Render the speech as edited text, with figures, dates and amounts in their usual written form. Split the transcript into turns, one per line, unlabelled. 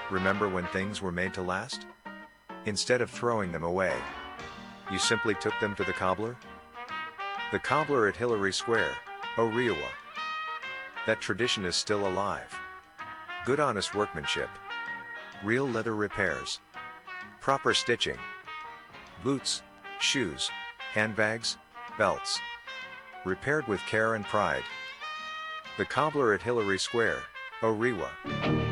Remember when things were made to last? Instead of throwing them away, you simply took them to the cobbler? The cobbler at Hillary Square, Orewa. That tradition is still alive. Good honest workmanship. Real leather repairs. Proper stitching. Boots, shoes, handbags, belts. Repaired with care and pride. The cobbler at Hillary Square, Orewa.